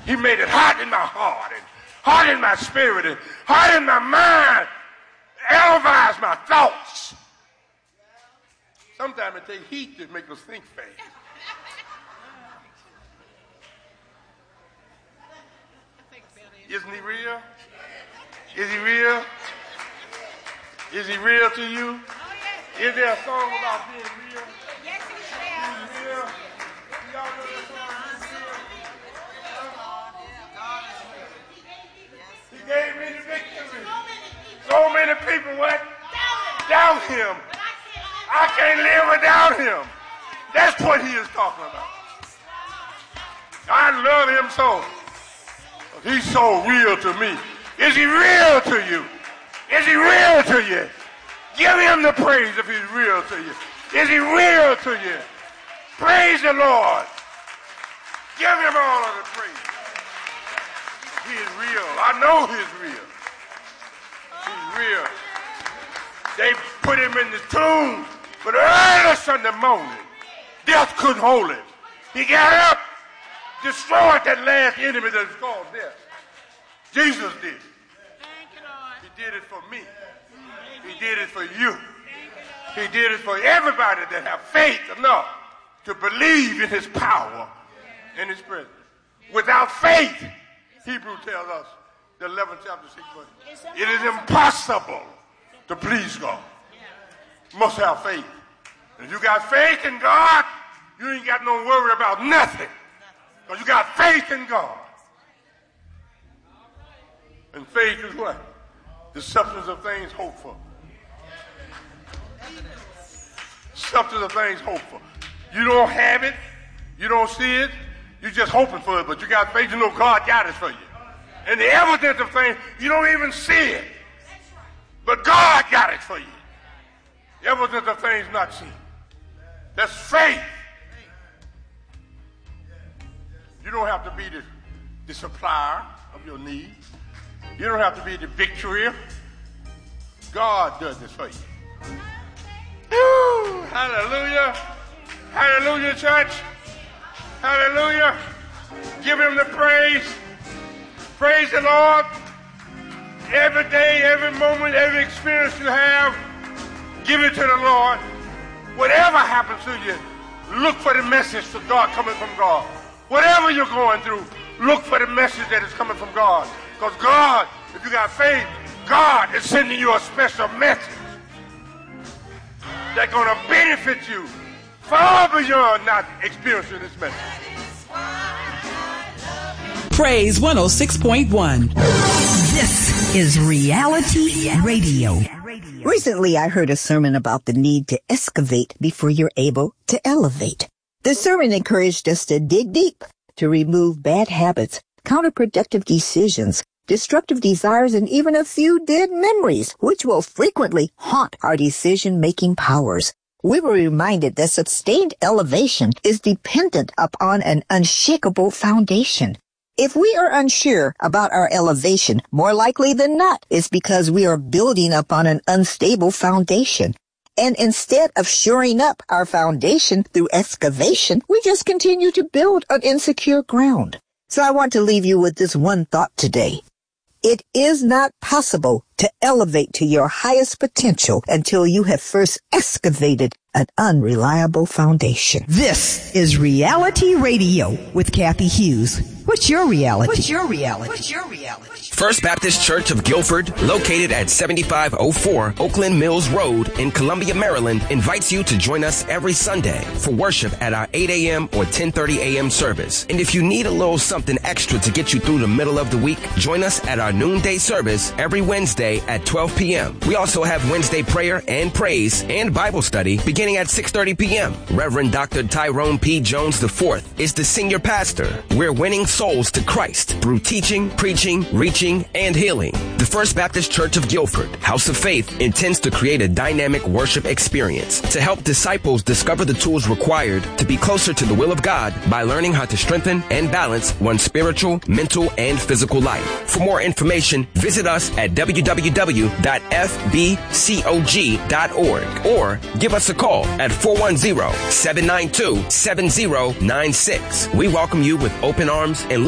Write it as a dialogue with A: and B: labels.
A: He made it hot in my heart and hot in my spirit and hot in my mind. Elevates my thoughts. Sometimes it takes heat to make us think fast. Isn't he real? Is he real? Is he real to you? Is there a song about being real?
B: Yes, he is.
A: He's real. Y'all know that song? He gave me the victory. So many people what? Doubt him. I can't live without him. That's what he is talking about. I love him so. He's so real to me. Is he real to you? Is he real to you? Give him the praise if he's real to you. Is he real to you? Praise the Lord. Give him all of the praise. He is real. I know he's real. He's real. They put him in the tomb, but early Sunday morning, death couldn't hold him. He got up, destroyed that last enemy that's called death. Jesus did it. He did it for me. He did it for you. He did it for everybody that have faith enough to believe in his power and his presence. Without faith, Hebrews tells us, the 11th chapter, 6th verse, it is impossible to please God. You must have faith. If you got faith in God, you ain't got no worry about nothing. Because you got faith in God. And faith is what? The substance of things hoped for. Substance of things hoped for. You don't have it. You don't see it. You're just hoping for it. But you got faith. You know God got it for you. And the evidence of things, you don't even see it. But God got it for you. The evidence of things not seen. That's faith. You don't have to be the supplier of your needs. You don't have to be the victorier. God does this for you. Woo! Hallelujah. Hallelujah, church. Hallelujah. Give him the praise. Praise the Lord. Every day, every moment, every experience you have, give it to the Lord. Whatever happens to you, look for the message to God coming from God. Whatever you're going through, look for the message that is coming from God. Because God, if you got faith, God is sending you a special message that's going to benefit you far beyond not experiencing this message.
C: Praise 106.1.
D: This is Reality Radio. Recently, I heard a sermon about the need to excavate before you're able to elevate. The sermon encouraged us to dig deep, to remove bad habits, counterproductive decisions, destructive desires, and even a few dead memories, which will frequently haunt our decision-making powers. We were reminded that sustained elevation is dependent upon an unshakable foundation. If we are unsure about our elevation, more likely than not, it's because we are building upon an unstable foundation. And instead of shoring up our foundation through excavation, we just continue to build on insecure ground. So I want to leave you with this one thought today. It is not possible to elevate to your highest potential until you have first excavated an unreliable foundation.
E: This is Reality Radio with Kathy Hughes. What's your reality? What's your reality? What's your reality?
F: First Baptist Church of Guilford, located at 7504 Oakland Mills Road in Columbia, Maryland, invites you to join us every Sunday for worship at our 8 a.m. or 10:30 a.m. service. And if you need a little something extra to get you through the middle of the week, join us at our noonday service every Wednesday at 12 p.m. We also have Wednesday prayer and praise and Bible study beginning at 6:30 p.m. Reverend Dr. Tyrone P. Jones IV is the senior pastor. We're winning souls to Christ through teaching, preaching, reaching, and healing. The First Baptist Church of Guilford, House of Faith, intends to create a dynamic worship experience to help disciples discover the tools required to be closer to the will of God by learning how to strengthen and balance one's spiritual, mental, and physical life. For more information, visit us at www.fbcog.org or give us a call at 410-792-7096. We welcome you with open arms and